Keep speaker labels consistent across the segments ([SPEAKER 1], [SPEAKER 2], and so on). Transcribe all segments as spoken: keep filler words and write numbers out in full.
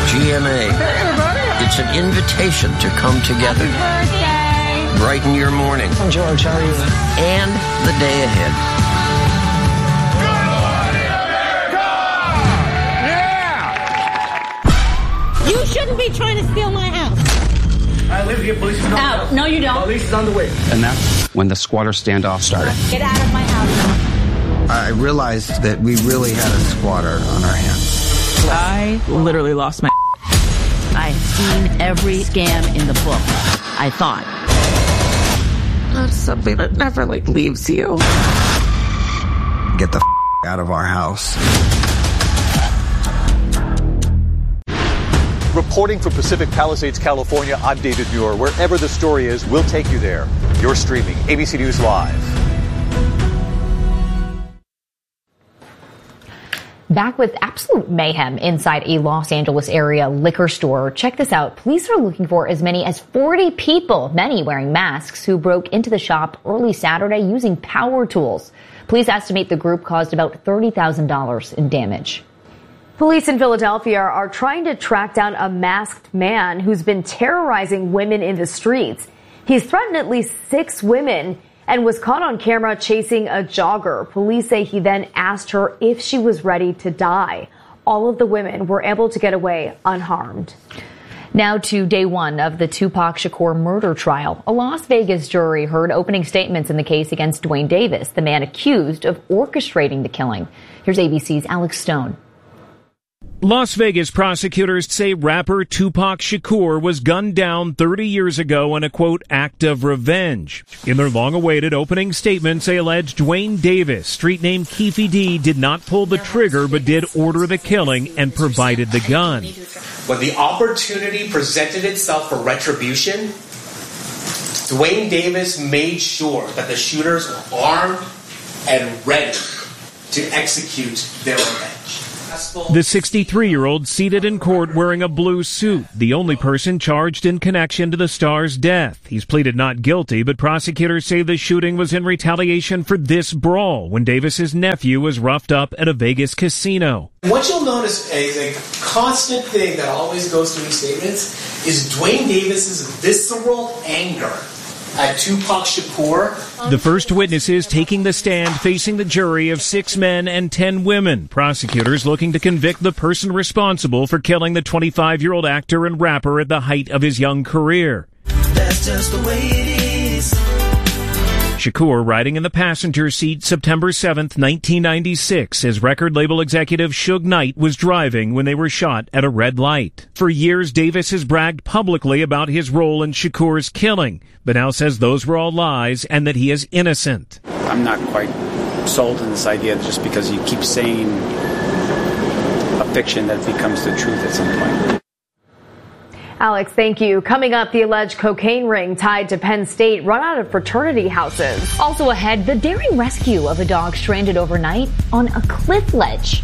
[SPEAKER 1] G M A.
[SPEAKER 2] Hey, everybody.
[SPEAKER 1] It's an invitation to come together.
[SPEAKER 3] Happy birthday.
[SPEAKER 1] Brighten your morning.
[SPEAKER 2] I'm George. How are you?
[SPEAKER 1] And the day ahead.
[SPEAKER 2] Yeah!
[SPEAKER 3] You shouldn't be trying to steal my house.
[SPEAKER 2] I live here. Police is on the
[SPEAKER 3] Out.
[SPEAKER 2] house.
[SPEAKER 3] No, you don't.
[SPEAKER 2] Police is on the way.
[SPEAKER 4] And that's when the squatter standoff started.
[SPEAKER 3] Get out of my house.
[SPEAKER 5] I realized that we really had a squatter on our hands.
[SPEAKER 6] I literally lost my
[SPEAKER 7] I have seen every scam in the book, I thought.
[SPEAKER 6] That's something that never, like, leaves you.
[SPEAKER 5] Get the f*** out of our house.
[SPEAKER 8] Reporting from Pacific Palisades, California, I'm David Muir. Wherever the story is, we'll take you there. You're streaming A B C News Live.
[SPEAKER 9] Back with absolute mayhem inside a Los Angeles area liquor store. Check this out. Police are looking for as many as forty people, many wearing masks, who broke into the shop early Saturday using power tools. Police estimate the group caused about thirty thousand dollars in damage.
[SPEAKER 10] Police in Philadelphia are trying to track down a masked man who's been terrorizing women in the streets. He's threatened at least six women and was caught on camera chasing a jogger. Police say he then asked her if she was ready to die. All of the women were able to get away unharmed.
[SPEAKER 9] Now to day one of the Tupac Shakur murder trial. A Las Vegas jury heard opening statements in the case against Duane Davis, the man accused of orchestrating the killing. Here's A B C's Alex Stone.
[SPEAKER 11] Las Vegas prosecutors say rapper Tupac Shakur was gunned down thirty years ago in a, quote, act of revenge. In their long-awaited opening statements, they alleged Duane Davis, street name Keefe D, did not pull the trigger but did order the killing and provided the gun.
[SPEAKER 12] When the opportunity presented itself for retribution, Duane Davis made sure that the shooters were armed and ready to execute their revenge.
[SPEAKER 11] The sixty-three-year-old seated in court wearing a blue suit, the only person charged in connection to the star's death. He's pleaded not guilty, but prosecutors say the shooting was in retaliation for this brawl when Davis's nephew was roughed up at a Vegas casino.
[SPEAKER 12] What you'll notice is a constant thing that always goes through these statements is Duane Davis's visceral anger at Tupac Shakur.
[SPEAKER 11] The first witnesses taking the stand facing the jury of six men and ten women. Prosecutors looking to convict the person responsible for killing the twenty-five-year-old actor and rapper at the height of his young career.
[SPEAKER 13] That's just the way it is.
[SPEAKER 11] Shakur riding in the passenger seat September seventh, nineteen ninety-six, as record label executive Suge Knight was driving when they were shot at a red light. For years, Davis has bragged publicly about his role in Shakur's killing, but now says those were all lies and that he is innocent.
[SPEAKER 4] I'm not quite sold on this idea that just because you keep saying a fiction that becomes the truth at some point.
[SPEAKER 10] Alex, thank you. Coming up, the alleged cocaine ring tied to Penn State run out of fraternity houses.
[SPEAKER 9] Also ahead, the daring rescue of a dog stranded overnight on a cliff ledge.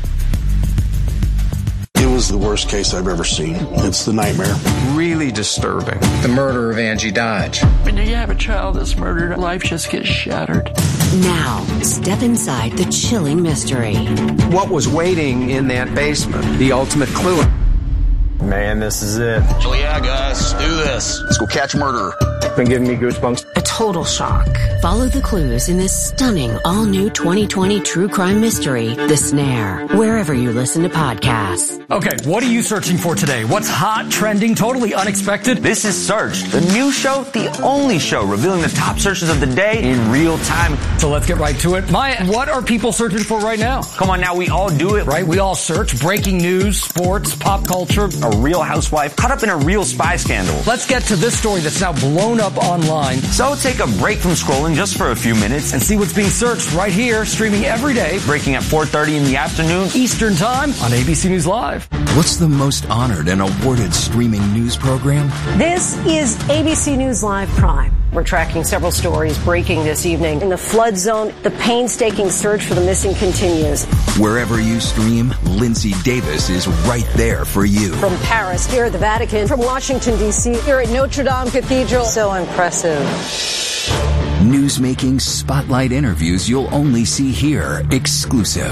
[SPEAKER 14] It was the worst case I've ever seen. It's the nightmare.
[SPEAKER 15] Really disturbing. The murder of Angie Dodge.
[SPEAKER 16] When you have a child that's murdered, life just gets shattered.
[SPEAKER 17] Now, step inside the chilling mystery.
[SPEAKER 15] What was waiting in that basement? The ultimate clue.
[SPEAKER 18] Man, this is it.
[SPEAKER 19] So yeah, guys, do this. Let's go catch a murderer.
[SPEAKER 18] Been giving me goosebumps.
[SPEAKER 17] A total shock. Follow the clues in this stunning all-new twenty twenty true crime mystery, The Snare, wherever you listen to podcasts.
[SPEAKER 20] Okay, what are you searching for today? What's hot, trending, totally unexpected?
[SPEAKER 7] This is Search, the new show, the only show revealing the top searches of the day in real time.
[SPEAKER 20] So let's get right to it. Maya, what are people searching for right now?
[SPEAKER 7] Come on now, we all do it.
[SPEAKER 20] Right, we all search. Breaking news, sports, pop culture.
[SPEAKER 7] A real housewife caught up in a real spy scandal.
[SPEAKER 20] Let's get to this story that's now blown up online.
[SPEAKER 7] So take a break from scrolling just for a few minutes
[SPEAKER 20] and see what's being searched right here, streaming every day,
[SPEAKER 7] breaking at four thirty in the afternoon
[SPEAKER 20] Eastern Time on A B C News Live.
[SPEAKER 3] What's the most honored and awarded streaming news program?
[SPEAKER 1] This is A B C News Live Prime. We're tracking several stories breaking this evening. In the flood zone, the painstaking search for the missing continues.
[SPEAKER 3] Wherever you stream, Lindsay Davis is right there for you.
[SPEAKER 1] From Paris, here at the Vatican, from Washington, D C, here at Notre Dame Cathedral. So impressive.
[SPEAKER 3] Newsmaking spotlight interviews you'll only see here, exclusive.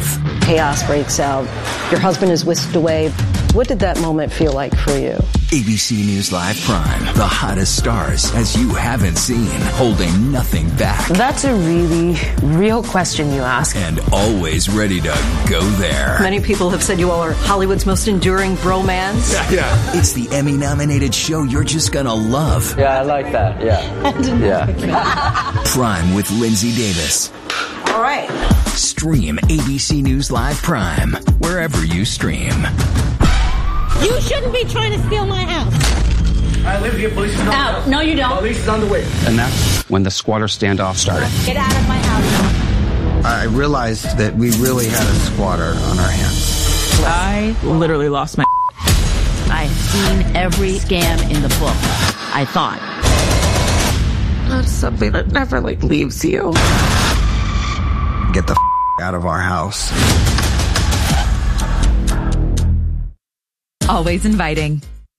[SPEAKER 1] Chaos breaks out. Your husband is whisked away. What did that moment feel like for you?
[SPEAKER 3] A B C News Live Prime, the hottest stars as you haven't seen, holding nothing back.
[SPEAKER 1] That's a really real question you ask.
[SPEAKER 3] And always ready to go there.
[SPEAKER 1] Many people have said you all are Hollywood's most enduring bromance.
[SPEAKER 3] Yeah, yeah. It's the Emmy-nominated show you're just gonna love.
[SPEAKER 18] Yeah, I like that. Yeah. Yeah.
[SPEAKER 3] Prime with Lindsay Davis.
[SPEAKER 1] All right.
[SPEAKER 3] Stream A B C News Live Prime wherever you stream.
[SPEAKER 21] You shouldn't be trying to steal my house.
[SPEAKER 2] I live here. Police is on
[SPEAKER 21] Out. No, you don't.
[SPEAKER 2] Police is on the way.
[SPEAKER 22] And that's when the squatter standoff started.
[SPEAKER 21] Get out of my house.
[SPEAKER 5] I realized that we really had a squatter on our hands.
[SPEAKER 23] I literally lost my
[SPEAKER 21] I've seen every scam in the book. I thought.
[SPEAKER 6] That's something that never, like, leaves you.
[SPEAKER 5] Get the f- out of our house.
[SPEAKER 24] Always inviting.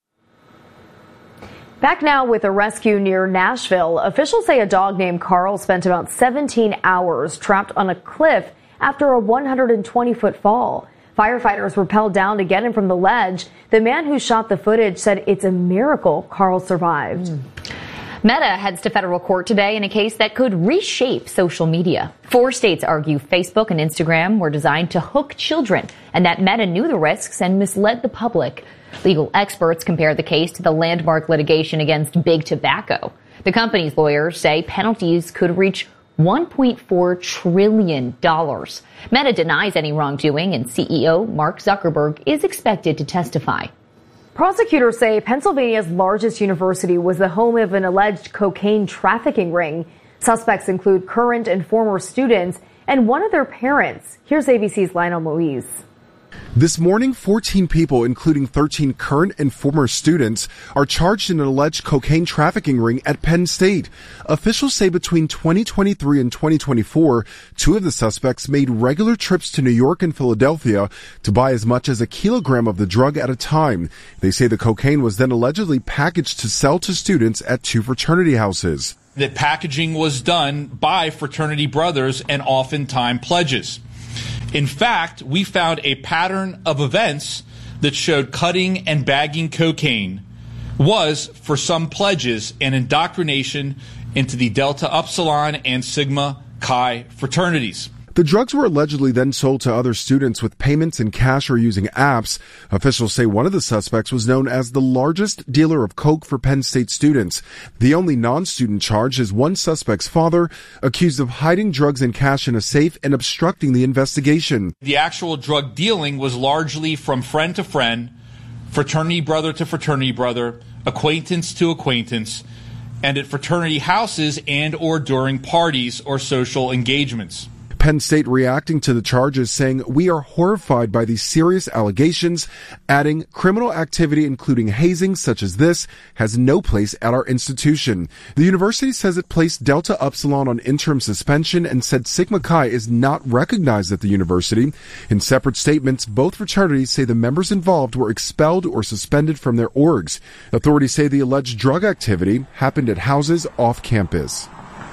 [SPEAKER 10] Back now with a rescue near Nashville. Officials say a dog named Carl spent about seventeen hours trapped on a cliff after a one hundred twenty foot fall. Firefighters rappelled down to get him from the ledge. The man who shot the footage said it's a miracle Carl survived. Mm.
[SPEAKER 9] Meta heads to federal court today in a case that could reshape social media. Four states argue Facebook and Instagram were designed to hook children and that Meta knew the risks and misled the public. Legal experts compare the case to the landmark litigation against Big Tobacco. The company's lawyers say penalties could reach one point four trillion dollars. Meta denies any wrongdoing, and C E O Mark Zuckerberg is expected to testify.
[SPEAKER 10] Prosecutors say Pennsylvania's largest university was the home of an alleged cocaine trafficking ring. Suspects include current and former students and one of their parents. Here's A B C's Lionel Moise.
[SPEAKER 25] This morning, fourteen people, including thirteen current and former students, are charged in an alleged cocaine trafficking ring at Penn State. Officials say between twenty twenty-three and twenty twenty-four, two of the suspects made regular trips to New York and Philadelphia to buy as much as a kilogram of the drug at a time. They say the cocaine was then allegedly packaged to sell to students at two fraternity houses.
[SPEAKER 26] That packaging was done by fraternity brothers and oftentimes pledges. In fact, we found a pattern of events that showed cutting and bagging cocaine was, for some pledges, an indoctrination into the Delta Upsilon and Sigma Chi fraternities.
[SPEAKER 25] The drugs were allegedly then sold to other students with payments in cash or using apps. Officials say one of the suspects was known as the largest dealer of coke for Penn State students. The only non-student charge is one suspect's father, accused of hiding drugs and cash in a safe and obstructing the investigation.
[SPEAKER 26] The actual drug dealing was largely from friend to friend, fraternity brother to fraternity brother, acquaintance to acquaintance, and at fraternity houses and or during parties or social engagements.
[SPEAKER 25] Penn State reacting to the charges, saying, "We are horrified by these serious allegations," adding, "Criminal activity, including hazing such as this, has no place at our institution." The university says it placed Delta Upsilon on interim suspension and said Sigma Chi is not recognized at the university. In separate statements, both fraternities say the members involved were expelled or suspended from their orgs. Authorities say the alleged drug activity happened at houses off campus.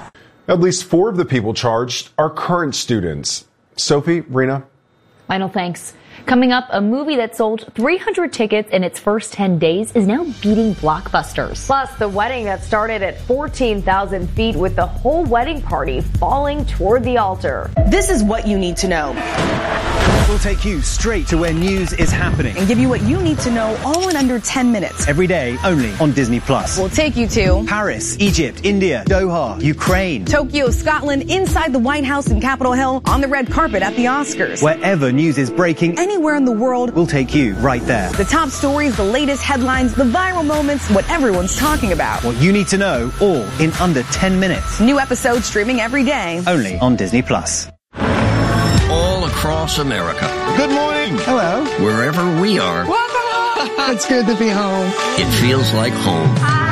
[SPEAKER 27] At least four of the people charged are current students. Sophie, Rena.
[SPEAKER 9] Lionel, thanks. Coming up, a movie that sold three hundred tickets in its first ten days is now beating blockbusters.
[SPEAKER 10] Plus, the wedding that started at fourteen thousand feet with the whole wedding party falling toward the altar.
[SPEAKER 28] This is what you need to know. We'll take you straight to where news is happening and give you what you need to know all in under ten minutes. Every day, only on Disney Plus. We'll take you to Paris, Egypt, India, Doha, Ukraine, Tokyo, Scotland, inside the White House and Capitol Hill, on the red carpet at the Oscars. Wherever news is breaking, anywhere in the world, we'll take you right there. The top stories, the latest headlines, the viral moments, what everyone's talking about. What you need to know, all in under ten minutes. New episodes streaming every day, only on Disney Plus.
[SPEAKER 29] All across America.
[SPEAKER 30] Good morning. Hello.
[SPEAKER 29] Wherever we are.
[SPEAKER 30] Welcome home. It's good to be home.
[SPEAKER 29] It feels like home.